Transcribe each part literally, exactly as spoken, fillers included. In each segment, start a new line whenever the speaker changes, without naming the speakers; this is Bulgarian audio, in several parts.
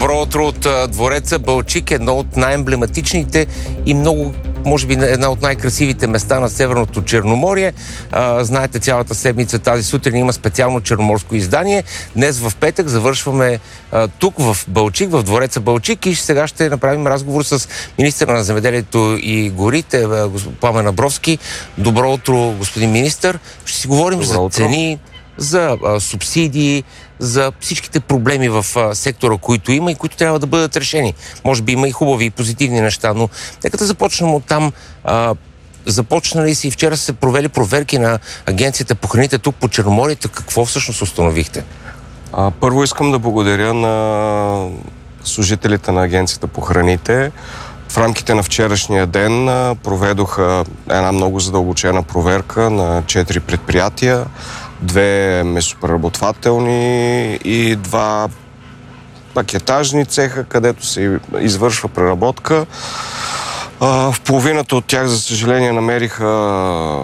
Добро утро от двореца Балчик, едно от най-емблематичните и много, може би, една от най-красивите места на Северното Черноморие. А, знаете, цялата седмица тази сутрин има специално черноморско издание. Днес в петък завършваме а, тук в Балчик, в двореца Балчик, и сега ще направим разговор с министъра на земеделието и горите, Пламен Абровски. Добро утро, господин министър. Ще си говорим
Добро
за
утро.
цени, за а, субсидии, за всичките проблеми в а, сектора, които има и които трябва да бъдат решени. Може би има и хубави и позитивни неща, но нека да започнем от там. А, започнали си и вчера са се провели проверки на Агенцията по храните тук по Черноморието. Какво всъщност установихте?
А, първо искам да благодаря на служителите на Агенцията по храните. В рамките на вчерашния ден а, проведоха една много задълбочена проверка на четири предприятия, две месопреработвателни и два пакетажни цеха, където се извършва преработка. А, в половината от тях, за съжаление, намериха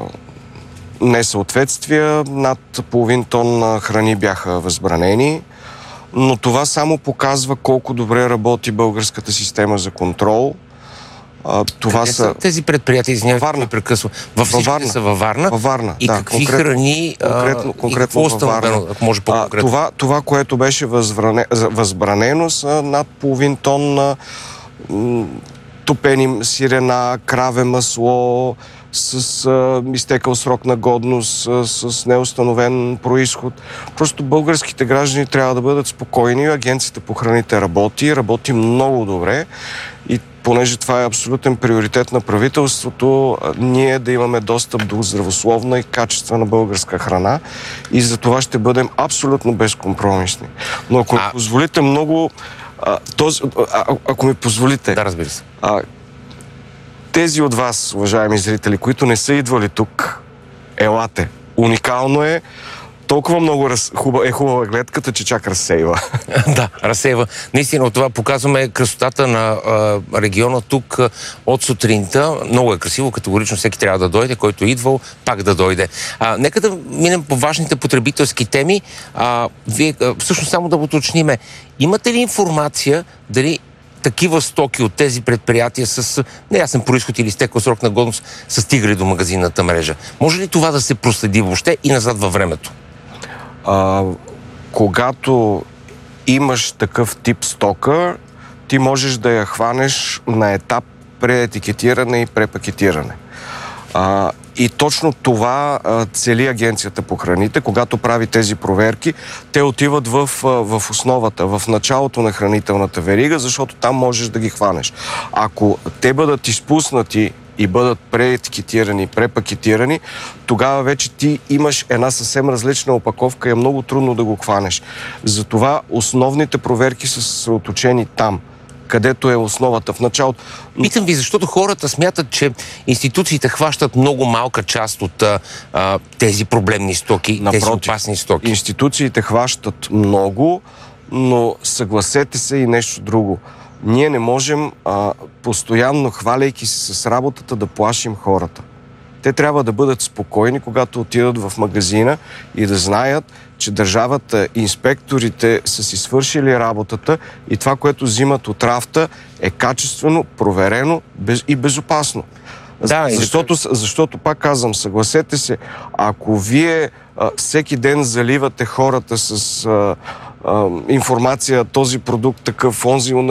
несъответствия. Над половин тон храни бяха възбранени. Но това само показва колко добре работи българската система за контрол. А, това
Къде
са...
са тези предприятия? Извинявайте,
Варна.
ме прекъсвам. Във всичките
Варна.
са във Варна.
Във Варна,
И
да,
какви
конкретно-
храни
конкретно,
а,
конкретно
и какво
във Варна.
установено, ако може по-конкретно?
А, това, това, което беше възвране, възбранено, са над половин тон на м, топени сирена, краве масло, с а, изтекал срок на годност, а, с неустановен происход. Просто българските граждани трябва да бъдат спокойни. Агенцията по храните работи, работи много добре, и понеже това е абсолютен приоритет на правителството, ние да имаме достъп до здравословна и качествена българска храна, и за това ще бъдем абсолютно безкомпромисни. Но ако
А...
ми позволите много... А, този, а, ако ми позволите...
Да, разбира се.
А, тези от вас, уважаеми зрители, които не са идвали тук, елате. Уникално е. Толкова много раз... хуба... е хубава гледката, че чак разсейва.
Да, разсейва. Наистина, от това показваме красотата на а, региона тук а, от сутринта. Много е красиво, категорично всеки трябва да дойде, който е идвал, пак да дойде. А, нека да минем по важните потребителски теми. А, вие, а, всъщност, само да уточниме. Имате ли информация дали такива стоки от тези предприятия с неясен произход или изтекъл срок на годност са стигали до магазинната мрежа? Може ли това да се проследи въобще и назад във времето?
А, когато имаш такъв тип стока, ти можеш да я хванеш на етап преетикетиране и препакетиране. А, и точно това а, цели Агенцията по храните. Когато прави тези проверки, те отиват в, а, в основата, в началото на хранителната верига, защото там можеш да ги хванеш. Ако те бъдат изпуснати и бъдат преетикетирани, препакетирани, тогава вече ти имаш една съвсем различна опаковка и е много трудно да го хванеш. Затова основните проверки са съсредоточени там, където е основата в началото.
Питам ви, защото хората смятат, че институциите хващат много малка част от а, тези проблемни стоки,
Напротив,
тези опасни стоки.
Институциите хващат много, но съгласете се и нещо друго. Ние не можем а, постоянно, хваляйки се с работата, да плашим хората. Те трябва да бъдат спокойни, когато отидат в магазина, и да знаят, че държавата, инспекторите са си свършили работата и това, което взимат от рафта, е качествено, проверено без, и безопасно.
Да,
защото, защото, пак казвам, съгласете се, ако вие а, всеки ден заливате хората с а, а, информация, този продукт такъв, онзи